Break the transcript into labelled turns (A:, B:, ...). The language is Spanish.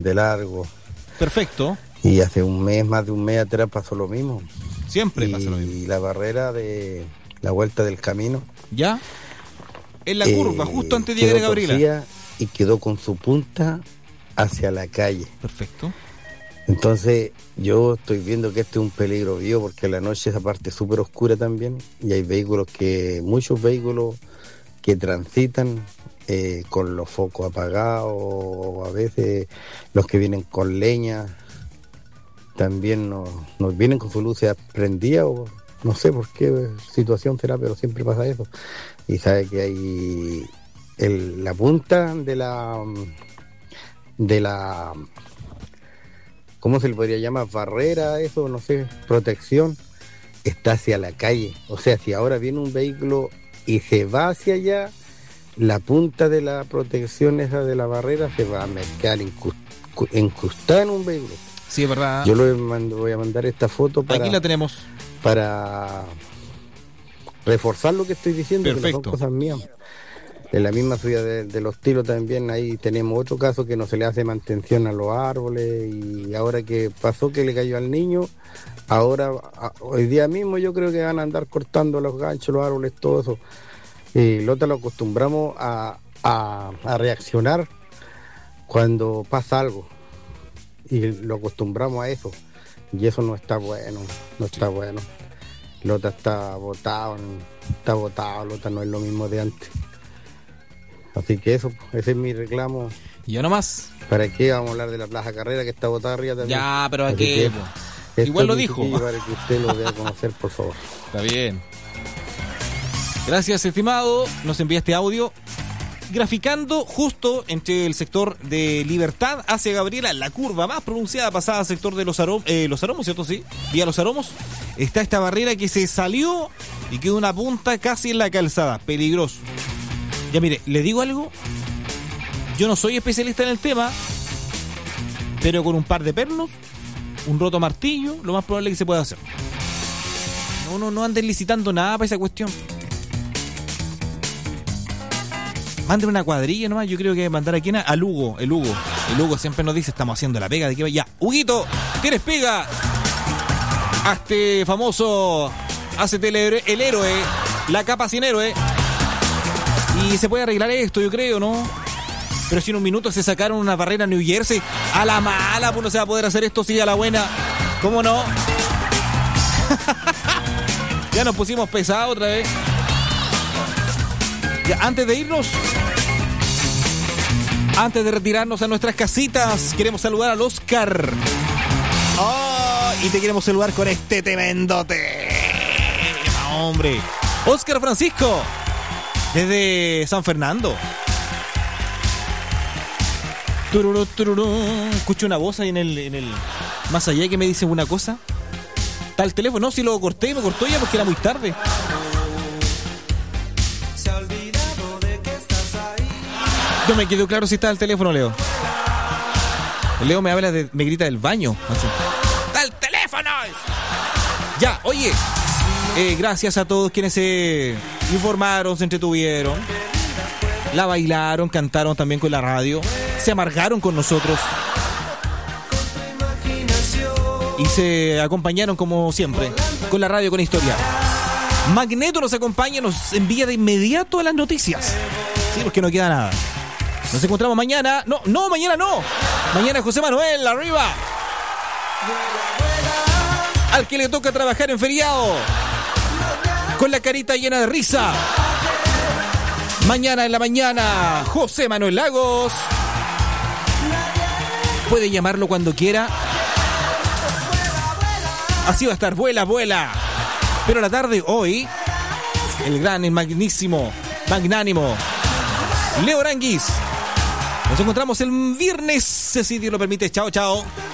A: de largo.
B: Perfecto.
A: Y hace más de un mes atrás pasó lo mismo.
B: Siempre pasa lo mismo.
A: Y la barrera de la vuelta del camino.
B: ¿Ya? En la curva, justo antes de llegar a Gabriela.
A: Y quedó con su punta hacia la calle.
B: Perfecto.
A: Entonces yo estoy viendo que este es un peligro vivo, porque la noche esa parte es súper oscura también, y hay muchos vehículos que transitan con los focos apagados, o a veces los que vienen con leña también nos vienen con su luz prendida, o no sé por qué situación será, pero siempre pasa eso. Y sabe que hay la punta de la ¿cómo se le podría llamar? Barrera, eso, no sé, protección, está hacia la calle. O sea, si ahora viene un vehículo y se va hacia allá, la punta de la protección esa de la barrera se va a quedar incrustada en un vehículo.
B: Sí, es verdad.
A: Yo voy a mandar esta foto
B: aquí la tenemos.
A: Para reforzar lo que estoy diciendo.
B: Perfecto.
A: Que no son cosas mías. En la misma ciudad de Los Tilos también, ahí tenemos otro caso que no se le hace mantención a los árboles, y ahora que pasó que le cayó al niño, ahora hoy día mismo yo creo que van a andar cortando los ganchos, los árboles, todo eso. Y lo acostumbramos a reaccionar cuando pasa algo, y lo acostumbramos a eso, y eso no está bueno. Lota está botado, Lota no es lo mismo de antes. Así que ese es mi reclamo.
B: Y yo nomás.
A: ¿Para qué vamos a hablar de la Plaza Carrera, que está botada arriba también?
B: Ya, pero aquí igual lo dijo.
A: Para que usted lo dé a conocer, por favor.
B: Está bien. Gracias, estimado. Nos envía este audio graficando justo entre el sector de Libertad hacia Gabriela, la curva más pronunciada pasada al sector de Los Aromos, ¿cierto? Sí, vía Los Aromos. Está esta barrera que se salió y quedó una punta casi en la calzada. Peligroso. Ya mire, le digo algo. Yo no soy especialista en el tema, pero con un par de pernos, un roto martillo, lo más probable es que se pueda hacer. No anden licitando nada para esa cuestión. Manden una cuadrilla nomás. Yo creo que mandar aquí a Lugo. El Hugo siempre nos dice, estamos haciendo la pega de que ya. Huguito, ¿tienes pega? Hazte famoso, hácete el héroe, la capa sin héroe. Y se puede arreglar esto, yo creo, ¿no? Pero si en un minuto se sacaron una barrera en New Jersey, a la mala, pues no se va a poder hacer esto, sí, a la buena. ¿Cómo no? Ya nos pusimos pesados otra vez. Ya, antes de irnos, antes de retirarnos a nuestras casitas, queremos saludar al Oscar. Oh, y te queremos saludar con este tremendo tema, hombre. Oscar Francisco, desde San Fernando. Tururú, tururú. Escucho una voz ahí en el más allá que me dice una cosa. Está el teléfono, no, si lo corté, me cortó ya porque era muy tarde. No me quedó claro si está el teléfono, Leo. Leo me habla me grita del baño. Así. ¡Está el teléfono! Ya, oye. Gracias a todos quienes se informaron, se entretuvieron, la bailaron, cantaron también con la radio, se amargaron con nosotros y se acompañaron como siempre con la radio, con historia. Magneto nos acompaña, nos envía de inmediato a las noticias. Sí, porque no queda nada. Nos encontramos mañana. No, mañana no. Mañana José Manuel, arriba. Al que le toca trabajar en feriado, con la carita llena de risa. Mañana en la mañana, José Manuel Lagos. Puede llamarlo cuando quiera. Así va a estar, vuela. Pero a la tarde, hoy, el gran, el magnánimo Leo Aranguis. Nos encontramos el viernes, si Dios lo permite. Chao.